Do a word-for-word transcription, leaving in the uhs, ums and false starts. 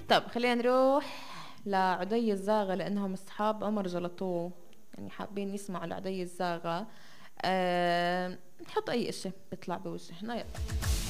طب خلينا نروح لعدي الزاغة لأنهم أصحاب عمر جلطوه، يعني حابين يسمعوا لعدي الزاغة. أه نحط أي إشي بيطلع بوجهنا، يلا.